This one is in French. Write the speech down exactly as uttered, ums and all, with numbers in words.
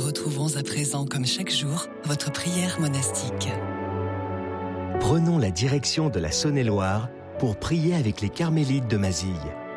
Retrouvons à présent, comme chaque jour, votre prière monastique. Prenons la direction de la Saône-et-Loire pour prier avec les Carmélites de Mazille.